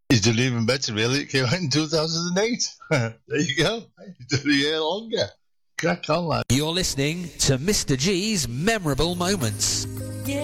He's done even better, really. It came out in 2008. There you go. He's done a year longer. Crack on, lad. You're listening to Mr. G's Memorable Moments.